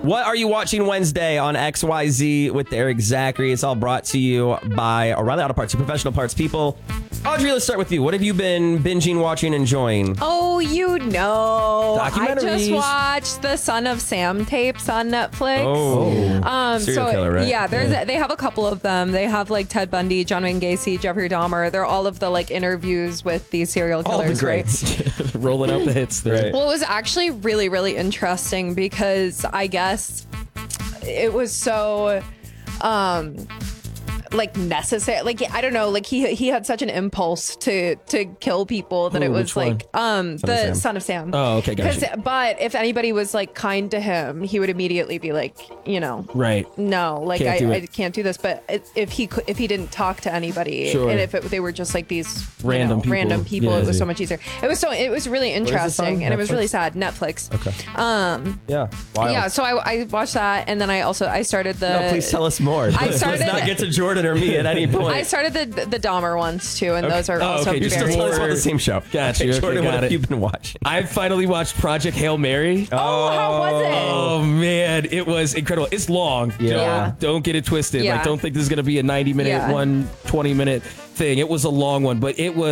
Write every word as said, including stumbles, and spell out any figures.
What are you watching Wednesday on X Y Z with Eric Zachary? It's all brought to you by O'Reilly Auto Parts, your professional parts people. Audrey, let's start with you. What have you been binging, watching, enjoying? Oh, you know, I Documentaries. just watched the Son of Sam tapes on Netflix. Oh, um, serial so killer, right? yeah, there's they have a couple of them. They have like Ted Bundy, John Wayne Gacy, Jeffrey Dahmer. They're all of the like interviews with these serial All the killers, right? greats. Rolling out the hits there. Right. Well, it was actually really, really interesting because I guess it was so, um, like necessary. Like I don't know. Like he he had such an impulse to to kill people that Ooh, it was which one? like um Son of the Sam. Son of Sam. Oh, okay, gotcha. 'Cause- But if anybody was like kind to him, he would immediately be like, you know, Right. no, like Can't do I, I it. can't do this. But it, if he could, if he didn't talk to anybody, Sure. and if it, they were just like these you Random know, people. random people, Yeah, it was yeah. so much easier. It was so it was really is this on? interesting, and it was really Netflix? sad. Netflix. Okay. Um. Yeah. Wild. Yeah. So I, I watched that, and then I also I started the. No, please tell us more. I Let's started- not get to Jordan or me at any point. I started the the Dahmer ones too, and those are Oh, also okay. You're still very. telling us about the same show. Got you. Okay, Okay, Jordan, got what have it. you been watching? I finally watched Project Hail Mary. Oh, how was it? Oh man, it was incredible. It's long. Yeah. Don't, don't get it twisted. Yeah. Like, don't think this is gonna be a ninety minute, Yeah. one twenty minute thing. It was a long one, but it was.